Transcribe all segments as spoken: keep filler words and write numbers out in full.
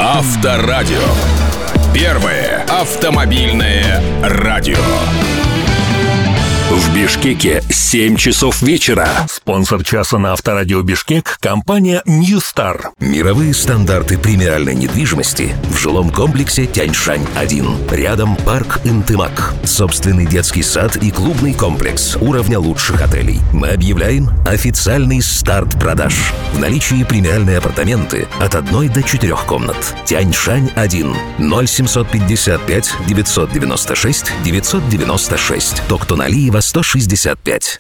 Авторадио. Первое автомобильное радио. В Бишкеке семь часов вечера. Спонсор часа на Авторадио Бишкек — компания New Star. Мировые стандарты премиальной недвижимости в жилом комплексе Тяньшань один. Рядом парк Интымак. Собственный детский сад и клубный комплекс уровня лучших отелей. Мы объявляем официальный старт продаж. В наличии премиальные апартаменты от одной до четырех комнат. Тяньшань один. ноль семьсот пятьдесят пять девятьсот девяносто шесть девятьсот девяносто шесть. Токтоналиева сто шестьдесят пять.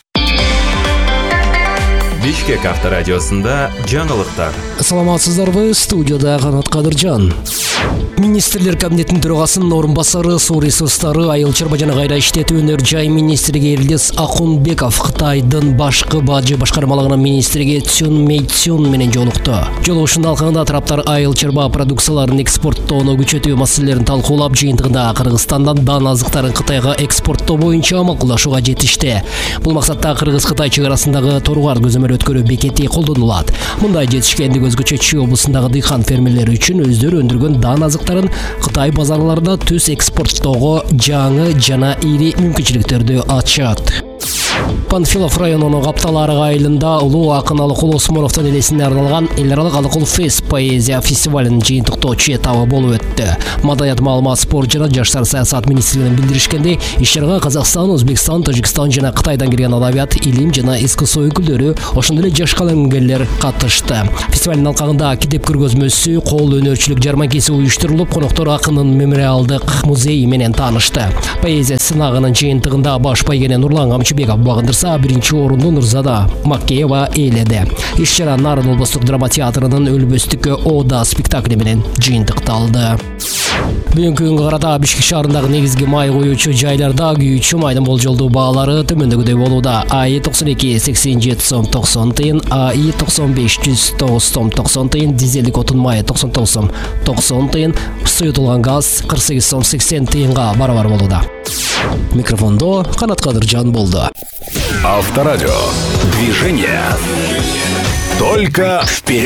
Бишкек авторадиосында жаңылыктар. Саламатсыздарбы, студияда Канат Кадыржан. Министрлер кабинетinin төрағасының орынбасары су ресурстары, айыл чарба жана кайра иштетүү өнөр жай министриге Эрлес Акунбеков Кытайдын башкы бажы башкармалыгынын министриге Цюн Мэйцюн менен жолукту. Жолугушунун алкагында тараптар айыл чарба продукцияларын экспорттоону күчөтүү маселелерин талкуулап, жыйынтыгында Кыргызстандан дан азыктарын Кытайга экспорттоо боюнча макулдашууга жетишти. Бул максатта Кыргыз-Кытай чек арасындагы Торугар көзөмөл өткөрүү бекети колдонулат. Мындай жетишкендик өзгөчө Чүй облусундагы дыйкан фермерлери үчүн өздөрү өндүргөн дан азыктарын Кытай базарларында түз экспорттоого жаңы жана ири мүмкүнчүлүктөрдү ачат. Панфилов районунун Каптал-Арык айылында улуу акын Алыкул Осмоновдун элесине арналган эл аралык Алыкул Фест поэзия фестивалынын жыйынтыктоо этабы болуп өттү. Маданият, маалымат, спорт жана жаштар саясат министрлигинин билдиришкендей, иш-чарага Казакстан, Өзбекстан, Тажикстан жана Кытайдан келген адабият, илим жана искусство өкүлдөрү, ошондой эле жаш калемгерлер катышты. Фестивалдын алкагында китеп көргөзмөсү, кол өнөрчүлүк жармакеси уюштурулуп, коноктор акынын мемориалдык музейи менен таанышты. Поэзия сынагынын жыйынтыгында баш байгене Нурлан Камчыбеков багындырса, биринчи орунду Нурзада Макеева ээледи. Иш-чара Нарын облустук драма театрынын Өлбөстүккө Ода спектакли менен жыйынтыкталды. Бүгүнкү күнгө карата Бишкек шаарындагы негизги май куюучу жайларда күйүүчү майдын болжолдуу баалары төмөндөгүдөй болууда. АИ токсон эки сексен жети сом токсон тыйын, АИ токсон беш жүз тогуз сом токсон тыйын, дизелдик отун майы токсон тогуз сом токсон тыйын, суютулган газ кырк сегиз сом сексен тыйынга барабар болууда. Микрофондо Канат Кадыржан болду. Авторадио. Движение. Только вперед.